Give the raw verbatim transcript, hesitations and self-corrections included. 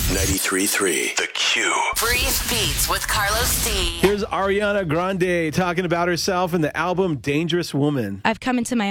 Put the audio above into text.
ninety-three point three The Q. Brief Beats with Carlos D. Here's Ariana Grande talking about herself in the album Dangerous Woman. I've come into my